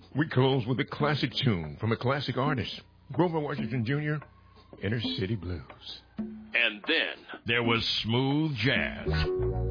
We close with a classic tune from a classic artist, Grover Washington Jr., Inner City Blues. And then there was smooth jazz.